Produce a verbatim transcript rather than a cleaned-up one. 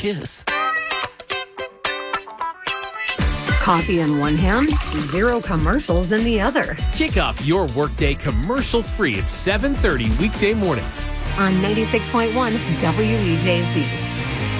kiss. Coffee in one hand, zero commercials in the other. Kick off your workday commercial-free at seven thirty weekday mornings On ninety-six point one W E J Z.